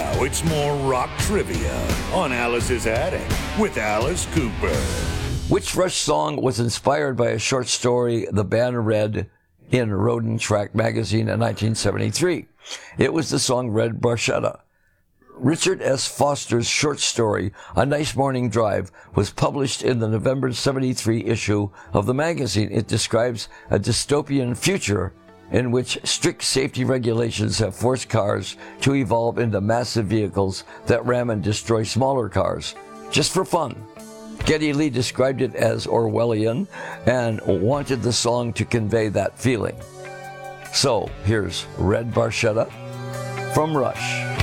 Now it's more rock trivia on Alice's Attic with Alice Cooper. Which Rush song was inspired by a short story the band read in Road & Track magazine in 1973? It was the song Red Barchetta. Richard S. Foster's short story, A Nice Morning Drive, was published in the November 73 issue of the magazine. It describes a dystopian future in which strict safety regulations have forced cars to evolve into massive vehicles that ram and destroy smaller cars, just for fun. Geddy Lee described it as Orwellian and wanted the song to convey that feeling. So, here's Red Barchetta from Rush.